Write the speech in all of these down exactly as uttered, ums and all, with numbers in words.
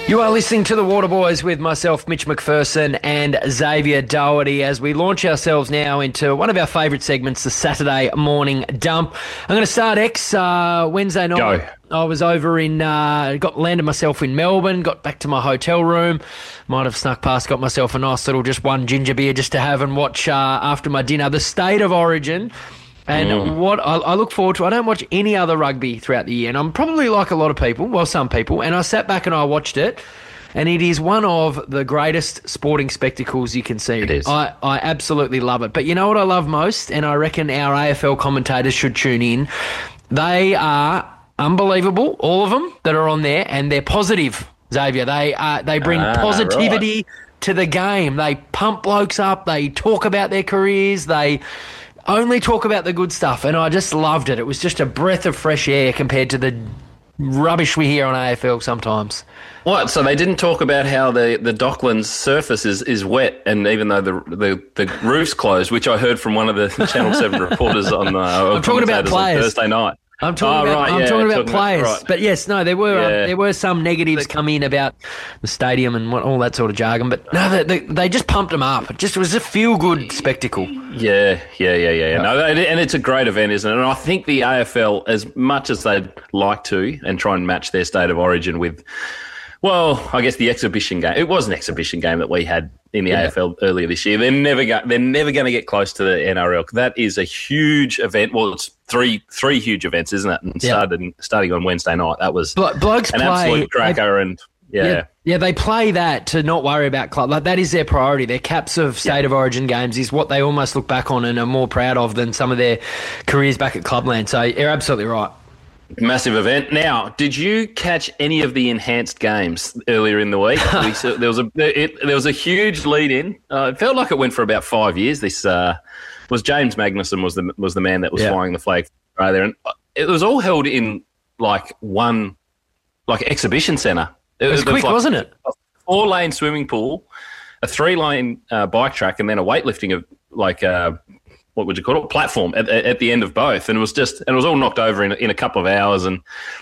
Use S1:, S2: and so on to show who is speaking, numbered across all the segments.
S1: You are listening to The Water Boys with myself, Mitch McPherson, and Xavier Doherty as we launch ourselves now into one of our favourite segments, the Saturday Morning Dump. I'm going to start X uh, Wednesday night.
S2: Go.
S1: I was over in, uh, got landed myself in Melbourne, got back to my hotel room, might have snuck past, got myself a nice little just one ginger beer just to have and watch uh, after my dinner. The State of Origin. And mm. what I, I look forward to, I don't watch any other rugby throughout the year, and I'm probably like a lot of people, well, some people, and I sat back and I watched it, and it is one of the greatest sporting spectacles you can see.
S2: It is.
S1: I, I absolutely love it. But you know what I love most, and I reckon our A F L commentators should tune in? They are unbelievable, all of them that are on there, and they're positive, Xavier. They uh, they bring
S2: ah,
S1: positivity
S2: right.
S1: to the game. They pump blokes up. They talk about their careers. They only talk about the good stuff, and I just loved it. It was just a breath of fresh air compared to the rubbish we hear on A F L sometimes.
S2: What? So they didn't talk about how the, the Docklands surface is, is wet, and even though the, the the roof's closed, which I heard from one of the Channel seven reporters on uh,
S1: I'm talking about players.
S2: on Thursday night.
S1: I'm talking
S2: oh,
S1: about
S2: right,
S1: I'm
S2: yeah,
S1: talking about
S2: talking
S1: players,
S2: about, right.
S1: But yes, no, there were
S2: Yeah.
S1: um, there were some negatives come in about the stadium and what, all that sort of jargon. But no, they, they, they just pumped them up. It just it was a feel good spectacle.
S2: Yeah, yeah, yeah, yeah. yeah. No, and it's a great event, isn't it? And I think the A F L, as much as they'd like to, and try and match their State of Origin with, well, I guess the exhibition game. It was an exhibition game that we had in the
S1: Yeah.
S2: A F L earlier this year. They're never go, they're never going to get close to the N R L. That is a huge event. Well, it's three three huge events, isn't it? And
S1: Yeah.
S2: started starting on Wednesday night. That was
S1: Blo- blokes
S2: an
S1: play,
S2: absolute cracker, and yeah.
S1: Yeah, yeah, they play that to not worry about club. Like that is their priority. Their caps of State
S2: Yeah.
S1: of Origin games is what they almost look back on and are more proud of than some of their careers back at Clubland. So you're absolutely right.
S2: Massive event. Now, did you catch any of the enhanced games earlier in the week? we saw, there was a it, there was a huge lead in. Uh, it felt like it went for about five years. This uh, was James Magnuson was the was the man that was
S1: Yeah.
S2: flying the flag for Australia, and it was all held in like one like exhibition centre.
S1: It was quick,
S2: like
S1: wasn't it?
S2: A four lane swimming pool, a three lane uh, bike track, and then a weightlifting of like. Uh, what would you call it, platform at, at the end of both. And it was just, and it was all knocked over in, in a couple of hours, and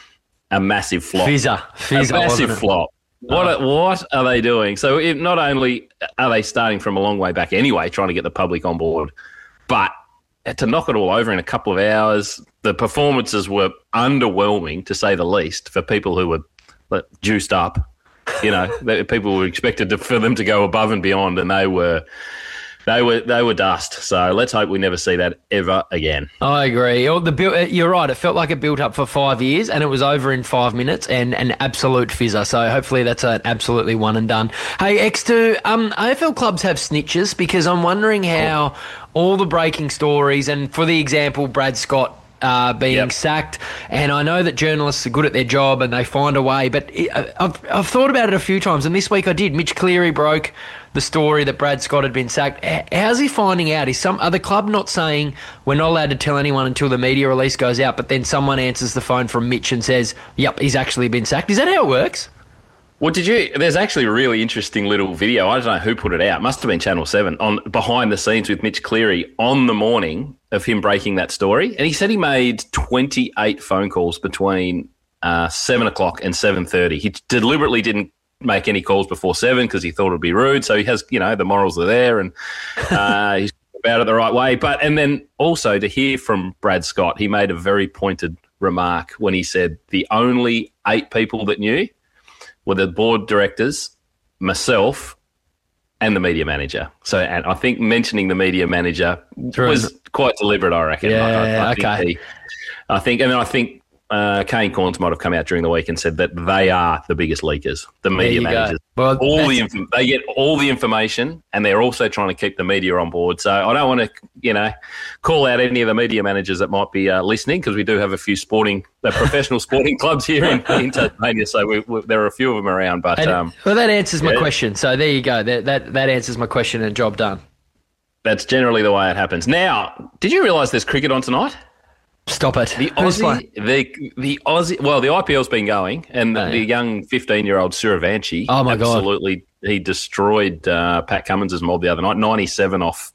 S2: a massive flop.
S1: Fizzer. Fizzer,
S2: a massive
S1: wasn't it?
S2: flop. What,
S1: Oh.
S2: what are they doing? So it, not only are they starting from a long way back anyway, trying to get the public on board, but to knock it all over in a couple of hours, the performances were underwhelming, to say the least, for people who were like, juiced up. You know, people were expected to, for them to go above and beyond, and they were... They were they were dust, so let's hope we never see that ever again.
S1: I agree. Oh, the build, you're right. It felt like it built up for five years, and it was over in five minutes, and an absolute fizzer. So hopefully that's an absolutely one and done. Hey, X two, um, A F L clubs have snitches because I'm wondering how all the breaking stories, and for the example, Brad Scott uh, being
S2: Yep.
S1: sacked, and I know that journalists are good at their job and they find a way, but it, I've I've thought about it a few times, and this week I did. Mitch Cleary broke the story that Brad Scott had been sacked. H- How's he finding out? Is some other club not saying we're not allowed to tell anyone until the media release goes out, but then someone answers the phone from Mitch and says, yep, he's actually been sacked? Is that how it works?
S2: Well, did you? There's actually a really interesting little video. I don't know who put it out. Must have been Channel seven on behind the scenes with Mitch Cleary on the morning of him breaking that story. And he said he made twenty-eight phone calls between uh, seven o'clock and seven thirty. He deliberately didn't make any calls before seven because he thought it would be rude. So he has, you know, the morals are there, and uh, he's about it the right way. But and then also to hear from Brad Scott, he made a very pointed remark when he said the only eight people that knew were the board directors, myself, and the media manager. So, and I think mentioning the media manager
S1: True.
S2: was quite deliberate, I reckon.
S1: Yeah,
S2: I, I, I think
S1: okay.
S2: he- I think, and then I think uh, Kane Corns might have come out during the week and said that they are the biggest leakers, the media
S1: you go.
S2: managers.
S1: Well,
S2: all the
S1: that's-
S2: inf- they get all the information, and they're also trying to keep the media on board. So I don't want to, you know, call out any of the media managers that might be uh, listening, because we do have a few sporting, uh, professional sporting clubs here in, in Tasmania. So we, we, there are a few of them around. But
S1: And-
S2: um,
S1: well, that answers my
S2: yeah.
S1: question. So there you go. That, that, that answers my question and job done.
S2: that's generally the way it happens. Now, did you realise there's cricket on tonight?
S1: Stop it.
S2: The
S1: Who's
S2: Aussie, the the Aussie. Well, the I P L's been going, and
S1: Oh,
S2: the
S1: yeah.
S2: young fifteen-year-old Suravanshi.
S1: Oh, my God.
S2: absolutely, he destroyed uh, Pat Cummins' mob the other night. ninety-seven off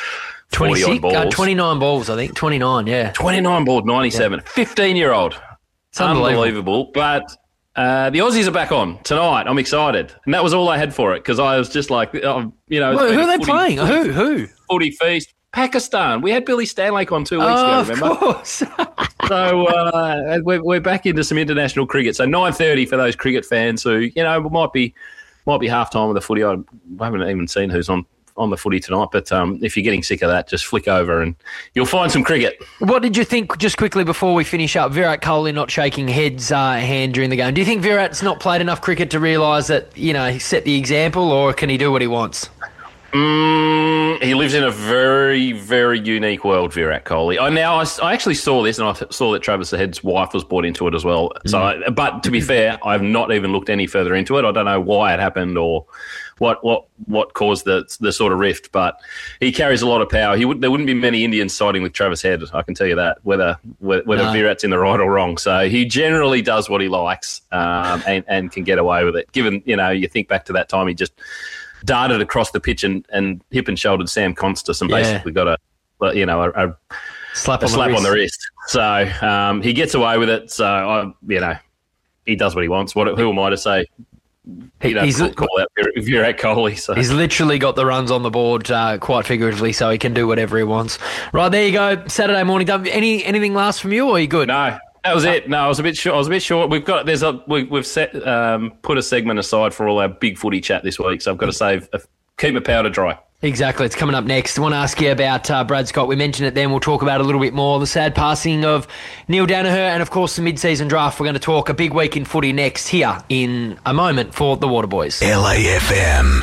S2: forty odd
S1: twenty-six,
S2: balls.
S1: uh, twenty-nine balls, I think. twenty-nine, yeah.
S2: twenty-nine ball, ninety-seven. fifteen-year-old.
S1: It's unbelievable.
S2: Unbelievable. But Uh, the Aussies are back on tonight. I'm excited. And that was all I had for it because I was just like, oh, you know.
S1: Well, who are they
S2: footy,
S1: playing?
S2: Footy,
S1: who? Who?
S2: Footy feast. Pakistan. We had Billy Stanlake on two weeks
S1: oh,
S2: ago, remember?
S1: Of course.
S2: so uh, we're, we're back into some international cricket. So nine thirty for those cricket fans who, you know, might be might be half time of the footy. I haven't even seen who's on, on the footy tonight. But um, if you're getting sick of that, just flick over and you'll find some cricket.
S1: What did you think, just quickly before we finish up, Virat Kohli not shaking heads uh, hand during the game? Do you think Virat's not played enough cricket to realise that, you know, he set the example, or can he do what he wants?
S2: Mm, he lives in a very, very unique world, Virat Kohli. I now I, I actually saw this, and I th- saw that Travis Head's wife was brought into it as well. So, mm. I, but to be fair, I've not even looked any further into it. I don't know why it happened or what what what caused the the sort of rift. But he carries a lot of power. He would there wouldn't be many Indians siding with Travis Head. I can tell you that, whether whether no. Virat's in the right or wrong. So he generally does what he likes um, and and can get away with it. Given, you know, you think back to that time, he just darted across the pitch and, and hip and shouldered Sam Constas and yeah. basically got a, you know, a, a
S1: slap,
S2: a
S1: on,
S2: slap
S1: the
S2: on the wrist. So um, he gets away with it. So, I, you know, he does what he wants. What Who am I to say? You know, he's call, call out Virat Kohli. So.
S1: He's literally got the runs on the board uh, quite figuratively, so he can do whatever he wants. Right, there you go. Saturday morning. Any Anything last from you, or are you good?
S2: No. That was it. No, I was a bit short. I was a bit short. We've got there's a we, we've set um, put a segment aside for all our big footy chat this week, so I've got to save a, keep my powder dry.
S1: Exactly. It's coming up next. I want to ask you about uh, Brad Scott. We mentioned it then. We'll talk about it a little bit more. The sad passing of Neil Danaher and, of course, the mid-season draft. We're going to talk a big week in footy next here in a moment for the Waterboys.
S3: L A F M.